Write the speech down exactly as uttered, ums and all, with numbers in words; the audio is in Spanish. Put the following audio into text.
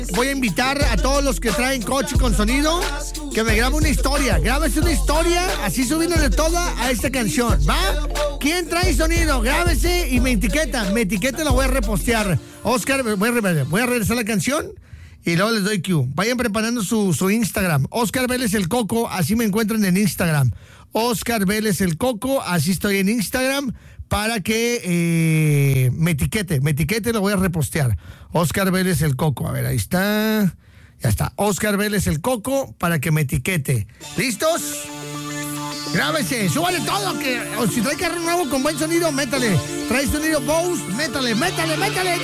voy a invitar a todos los que traen coche con sonido que me graben una historia. Grábese una historia, así subiéndole toda a esta canción, ¿va? ¿Quién trae sonido? Grábese y me etiqueta. Me etiqueta y lo voy a repostear. Oscar, voy a, re- voy a regresar la canción y luego les doy cue. Vayan preparando su, su Instagram. Oscar Vélez el Coco, así me encuentran en Instagram. Oscar Vélez el Coco, así estoy en Instagram, para que eh, me etiquete, me etiquete y lo voy a repostear. Oscar Vélez el Coco, a ver, ahí está, ya está, Oscar Vélez el Coco, para que me etiquete. ¿Listos? Grábese, súbale todo, que o si trae carro nuevo con buen sonido, métale. Trae sonido Bose, métale, métale, métale.